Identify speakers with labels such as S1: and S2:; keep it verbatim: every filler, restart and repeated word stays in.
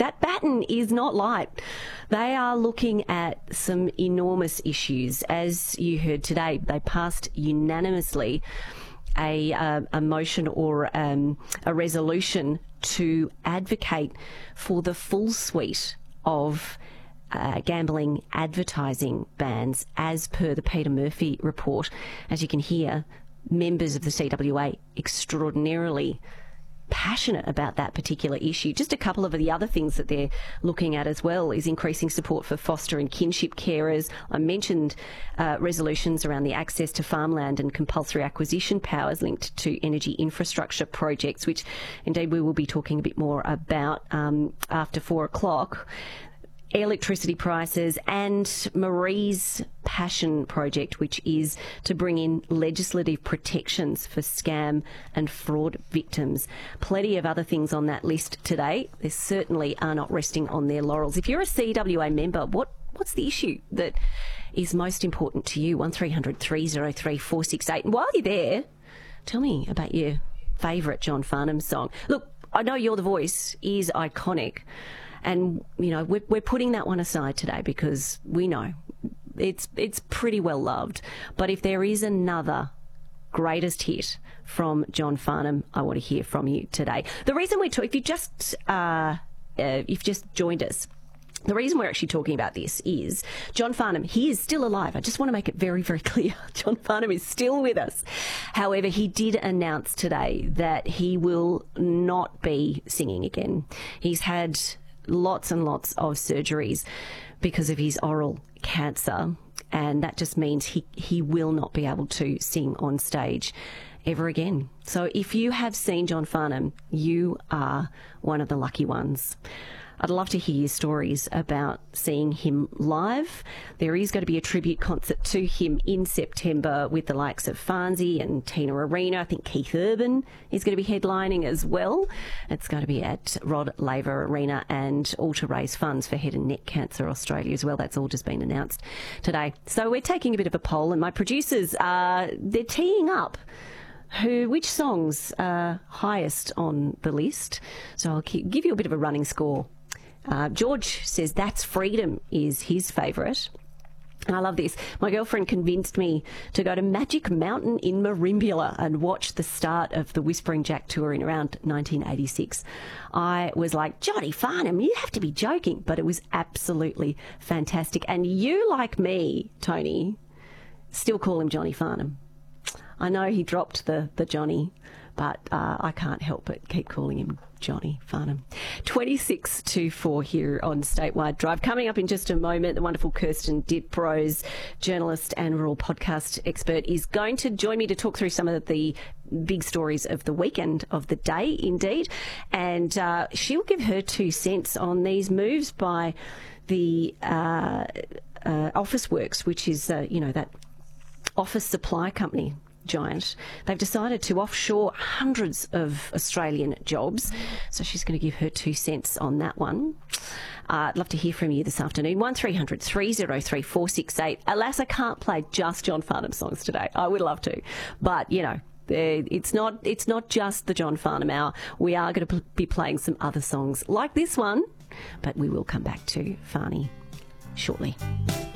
S1: that baton is not light. They are looking at some enormous issues. As you heard today, they passed unanimously a, uh, a motion or um, a resolution to advocate for the full suite of uh, gambling advertising bans as per the Peter Murphy report. As you can hear, members of the C W A extraordinarily passionate about that particular issue. Just a couple of the other things that they're looking at as well is increasing support for foster and kinship carers. I mentioned uh, resolutions around the access to farmland and compulsory acquisition powers linked to energy infrastructure projects, which indeed we will be talking a bit more about um, after four o'clock. Electricity prices and Marie's passion project, which is to bring in legislative protections for scam and fraud victims. Plenty of other things on that list today. They certainly are not resting on their laurels. If you're a C W A member, what what's the issue that is most important to you? one three hundred three oh three four six eight. And while you're there, tell me about your favourite John Farnham song. Look, I know You're the Voice is iconic. And, you know, we're, we're putting that one aside today because we know it's it's pretty well loved. But if there is another greatest hit from John Farnham, I want to hear from you today. The reason we talk, if you just uh, uh, if you've just joined us, the reason we're actually talking about this is John Farnham, he is still alive. I just want to make it very, very clear. John Farnham is still with us. However, he did announce today that he will not be singing again. He's had lots and lots of surgeries because of his oral cancer, and that just means he, he will not be able to sing on stage ever again. So if you have seen John Farnham, you are one of the lucky ones. I'd love to hear your stories about seeing him live. There is going to be a tribute concert to him in September with the likes of Farnsey and Tina Arena. I think Keith Urban is going to be headlining as well. It's going to be at Rod Laver Arena, and all to raise funds for Head and Neck Cancer Australia as well. That's all just been announced today. So we're taking a bit of a poll, and my producers are they're teeing up who, which songs are highest on the list. So I'll give you a bit of a running score. Uh, George says That's Freedom is his favourite. And I love this. My girlfriend convinced me to go to Magic Mountain in Merimbula and watch the start of the Whispering Jack tour in around nineteen eighty-six. I was like, Johnny Farnham, you have to be joking. But it was absolutely fantastic. And you, like me, Tony, still call him Johnny Farnham. I know he dropped the, the Johnny, but uh, I can't help but keep calling him Johnny Farnham. twenty-six to four here on Statewide Drive. Coming up in just a moment, the wonderful Kirsten Diprose, journalist and rural podcast expert, is going to join me to talk through some of the big stories of the weekend, of the day indeed, and uh, she'll give her two cents on these moves by the uh, uh, Officeworks, which is, uh, you know, that office supply company giant. They've decided to offshore hundreds of Australian jobs. So she's going to give her two cents on that one. Uh, I'd love to hear from you this afternoon. one three hundred three oh three four six eight. Alas, I can't play just John Farnham songs today. I would love to. But, you know, it's not, it's not just the John Farnham Hour. We are going to be playing some other songs like this one. But we will come back to Farney shortly.